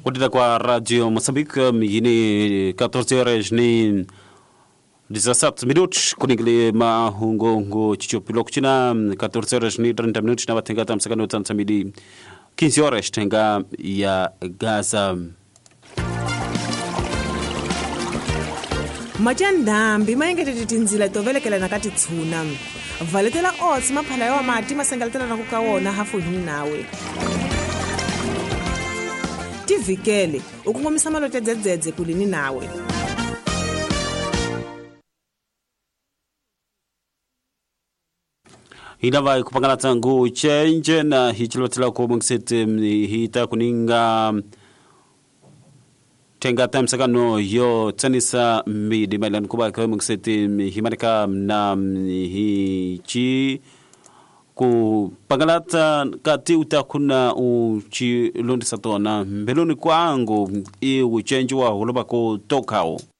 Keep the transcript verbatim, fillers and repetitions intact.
Kutita kwa Radio Moçambique, yini quatorze horas ni dezessete minutos, kuningili mahungongo chichopilo kuchina quatorze horas ni trinta minutos na watenga tamsakano tansamidi quinze horas tenga ya Gaza. Majandambi mayengetete tinzila tovelekela nakati tsuna valetela otsi maphala yawa mati masengaletela na kukawona hafu hini nawe tivikele ukungomisa malote dzedzedze kulini nawe Hinava kupangana tangu change na hichilotela ko mungsete hita kuninga tenga tamsakano yo tsanisa midi mailan kuba ko mungsete himarika na hichi ku pangalata kati utakuna uchi londi satona mbeloni kwangu i uchenji wa uloba ko tokao